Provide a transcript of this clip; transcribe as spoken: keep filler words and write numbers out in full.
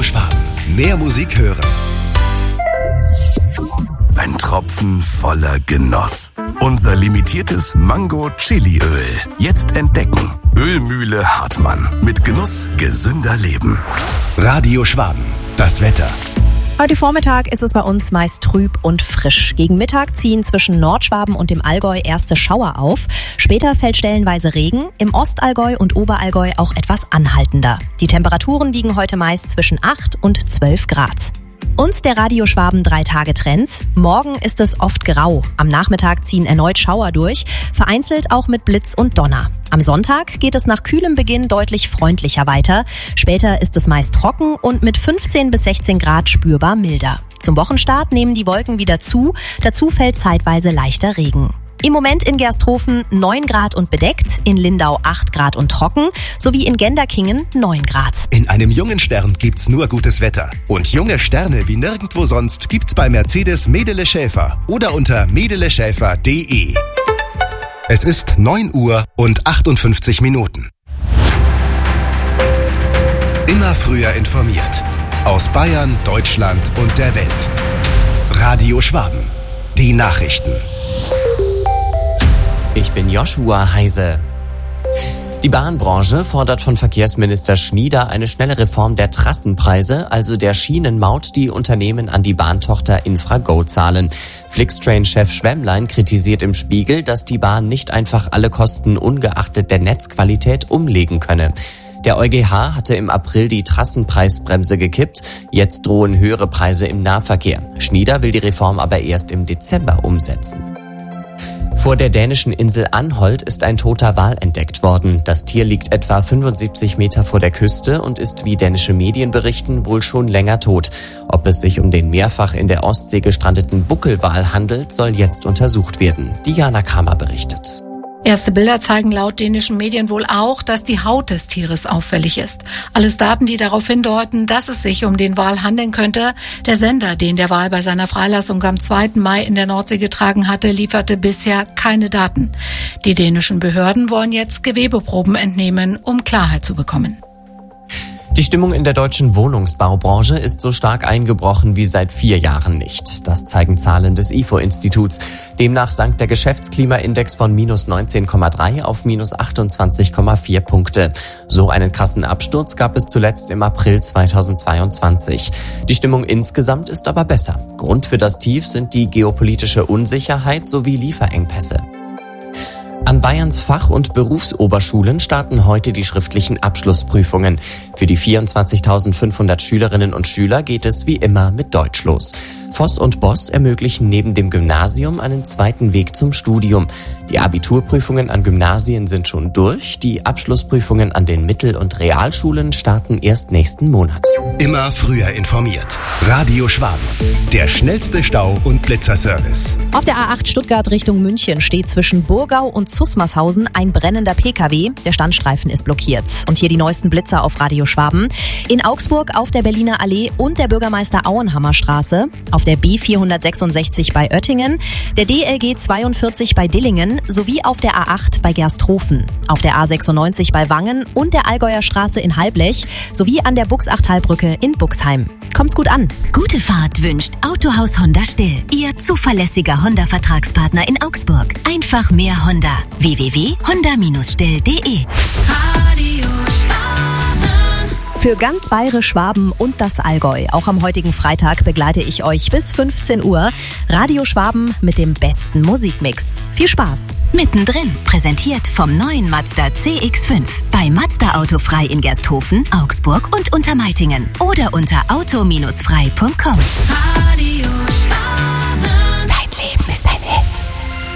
Schwaben. Mehr Musik hören. Ein Tropfen voller Genuss. Unser limitiertes Mango-Chili-Öl. Jetzt entdecken. Ölmühle Hartmann. Mit Genuss gesünder Leben. Radio Schwaben. Das Wetter. Heute Vormittag ist es bei uns meist trüb und frisch. Gegen Mittag ziehen zwischen Nordschwaben und dem Allgäu erste Schauer auf. Später fällt stellenweise Regen, im Ostallgäu und Oberallgäu auch etwas anhaltender. Die Temperaturen liegen heute meist zwischen acht und zwölf Grad. Und der Radio Schwaben drei Tage Trend. Morgen ist es oft grau. Am Nachmittag ziehen erneut Schauer durch, vereinzelt auch mit Blitz und Donner. Am Sonntag geht es nach kühlem Beginn deutlich freundlicher weiter. Später ist es meist trocken und mit fünfzehn bis sechzehn Grad spürbar milder. Zum Wochenstart nehmen die Wolken wieder zu. Dazu fällt zeitweise leichter Regen. Im Moment in Gersthofen neun Grad und bedeckt, in Lindau acht Grad und trocken, sowie in Genderkingen neun Grad. In einem jungen Stern gibt's nur gutes Wetter. Und junge Sterne wie nirgendwo sonst gibt's bei Mercedes Medele Schäfer oder unter medele schäfer punkt de. Es ist neun Uhr und achtundfünfzig Minuten. Immer früher informiert. Aus Bayern, Deutschland und der Welt. Radio Schwaben. Die Nachrichten. Ich bin Joshua Heise. Die Bahnbranche fordert von Verkehrsminister Schnieder eine schnelle Reform der Trassenpreise, also der Schienenmaut, die Unternehmen an die Bahntochter Infrago zahlen. Flixtrain-Chef Schwemmlein kritisiert im Spiegel, dass die Bahn nicht einfach alle Kosten ungeachtet der Netzqualität umlegen könne. Der EuGH hatte im April die Trassenpreisbremse gekippt. Jetzt drohen höhere Preise im Nahverkehr. Schnieder will die Reform aber erst im Dezember umsetzen. Vor der dänischen Insel Anholt ist ein toter Wal entdeckt worden. Das Tier liegt etwa fünfundsiebzig Meter vor der Küste und ist, wie dänische Medien berichten, wohl schon länger tot. Ob es sich um den mehrfach in der Ostsee gestrandeten Buckelwal handelt, soll jetzt untersucht werden. Diana Kramer berichtet. Erste Bilder zeigen laut dänischen Medien wohl auch, dass die Haut des Tieres auffällig ist. Alles Daten, die darauf hindeuten, dass es sich um den Wal handeln könnte. Der Sender, den der Wal bei seiner Freilassung am zweiten Mai in der Nordsee getragen hatte, lieferte bisher keine Daten. Die dänischen Behörden wollen jetzt Gewebeproben entnehmen, um Klarheit zu bekommen. Die Stimmung in der deutschen Wohnungsbaubranche ist so stark eingebrochen wie seit vier Jahren nicht. Das zeigen Zahlen des I F O-Instituts. Demnach sank der Geschäftsklimaindex von minus neunzehn Komma drei auf minus achtundzwanzig Komma vier Punkte. So einen krassen Absturz gab es zuletzt im April zweitausendzweiundzwanzig. Die Stimmung insgesamt ist aber besser. Grund für das Tief sind die geopolitische Unsicherheit sowie Lieferengpässe. An Bayerns Fach- und Berufsoberschulen starten heute die schriftlichen Abschlussprüfungen. Für die vierundzwanzigtausendfünfhundert Schülerinnen und Schüler geht es wie immer mit Deutsch los. Voss und Boss ermöglichen neben dem Gymnasium einen zweiten Weg zum Studium. Die Abiturprüfungen an Gymnasien sind schon durch. Die Abschlussprüfungen an den Mittel- und Realschulen starten erst nächsten Monat. Immer früher informiert. Radio Schwaben. Der schnellste Stau- und Blitzerservice. Auf der A acht Stuttgart Richtung München steht zwischen Burgau und Zusmarshausen ein brennender P K W. Der Standstreifen ist blockiert. Und hier die neuesten Blitzer auf Radio Schwaben. In Augsburg auf der Berliner Allee und der Bürgermeister Auenhammer Straße. Auf der B vierhundertsechsundsechzig bei Oettingen, der D L G zweiundvierzig bei Dillingen sowie auf der A acht bei Gersthofen, auf der A sechsundneunzig bei Wangen und der Allgäuer Straße in Halblech sowie an der Buchsachtalbrücke in Buxheim. Kommt's gut an. Gute Fahrt wünscht Autohaus Honda Still, Ihr zuverlässiger Honda-Vertragspartner in Augsburg. Einfach mehr Honda. w w w punkt honda Bindestrich still punkt de. Für ganz Bayerisch, Schwaben und das Allgäu. Auch am heutigen Freitag begleite ich euch bis fünfzehn Uhr. Radio Schwaben mit dem besten Musikmix. Viel Spaß. Mittendrin, präsentiert vom neuen Mazda C X fünf. Bei Mazda Autofrei in Gersthofen, Augsburg und Untermeitingen. Oder unter auto Bindestrich frei Punkt com. Radio Schwaben.